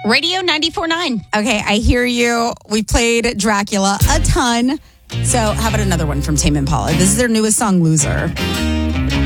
Radio 94.9. Okay, I hear you. We played Dracula a ton. So how about another one from Tame Impala? This is their newest song, Loser.